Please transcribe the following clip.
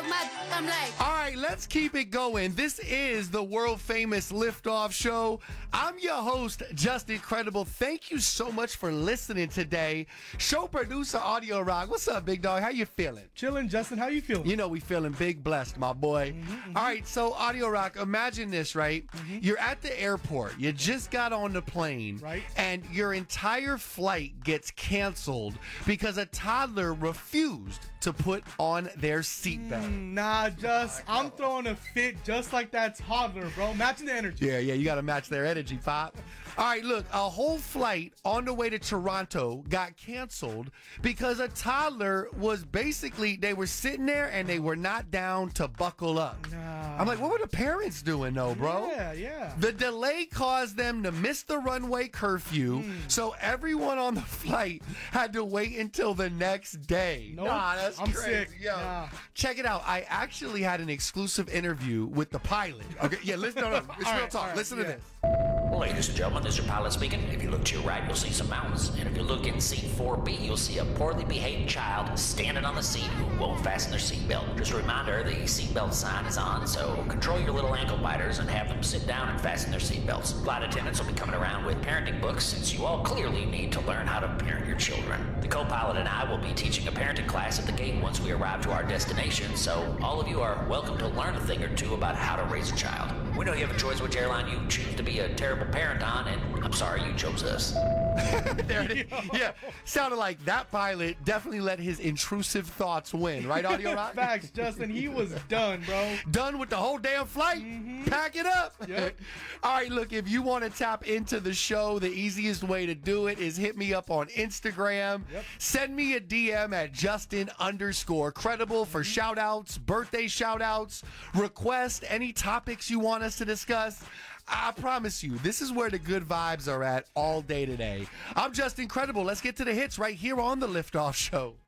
I'm like, all right, let's keep it going. This is the world famous Liftoff Show. I'm your host, Just Incredible. Thank you so much for listening today. Show producer Audio Rock. What's up, big dog? How you feeling? Chilling, Justin. How you feeling? You know we feeling big blessed, my boy. All right, so Audio Rock, imagine this, right? You're at the airport. You just got on the plane. Right. And your entire flight gets canceled because a toddler refused to put on their seatbelt. Nah, I'm throwing a fit just like that toddler, bro. Matching the energy. Yeah, you got to match their energy, Pop. All right, look, a whole flight on the way to Toronto got canceled because a toddler was basically, they were sitting there and they were not down to buckle up. Nah. I'm like, what were the parents doing though, bro? Yeah. The delay caused them to miss the runway curfew, so everyone on the flight had to wait until the next day. Nope. Nah, that's I'm crazy. sick. Yo, Nah. check it out. I actually had an exclusive interview with the pilot. Okay, yeah, listen, no, it's real talk. all right, Listen to yeah. this. Ladies and gentlemen, this is your pilot speaking. If you look to your right, you'll see some mountains. And if you look in seat 4B, you'll see a poorly behaved child standing on the seat who won't fasten their seatbelt. Just a reminder, the seatbelt sign is on, so control your little ankle biters and have them sit down and fasten their seatbelts. Flight attendants will be coming around with parenting books since you all clearly need to learn how to parent your children. The co-pilot and I will be teaching a parenting class at the gate once we arrive to our destination, so all of you are welcome to learn a thing or two about how to raise a child. We know you have a choice which airline you choose to be a terrible parent on, and I'm sorry you chose us. There it is. Yeah, sounded like that pilot definitely let his intrusive thoughts win, right, Audio Rock? Facts, Justin. He was done, bro. Done with the whole damn flight. Pack it up. Yep. All right, look, if you want to tap into the show, the easiest way to do it is hit me up on Instagram. Yep. Send me a DM at Justin_credible for shout outs, birthday shout outs, request any topics you want us to discuss. I promise you, this is where the good vibes are at all day today. I'm Just Incredible. Let's get to the hits right here on the Liftoff Show.